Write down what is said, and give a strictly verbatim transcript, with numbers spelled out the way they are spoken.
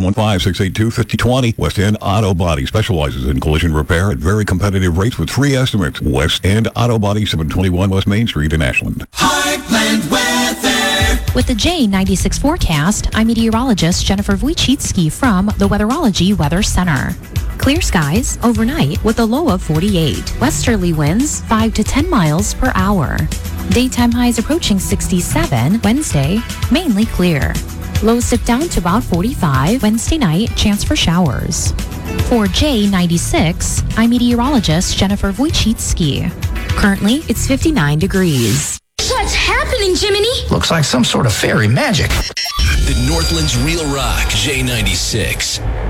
seven one five, six eight two, five oh two oh. West End Auto Body specializes in collision repair at very competitive rates with free estimates. West End Auto Body, seven twenty-one West Main Street in Ashland. Heartland Weather. With the J ninety-six forecast, I'm meteorologist Jennifer Wojcicki from the Weatherology Weather Center. Clear skies overnight with a low of forty-eight. Westerly winds five to ten miles per hour. Daytime highs approaching sixty-seven. Wednesday, mainly clear. Lows dip down to about forty-five. Wednesday night, chance for showers. For J ninety-six, I'm meteorologist Jennifer Wojcicki. Currently, it's fifty-nine degrees. What's happening, Jiminy? Looks like some sort of fairy magic. The Northland's Real Rock J ninety-six.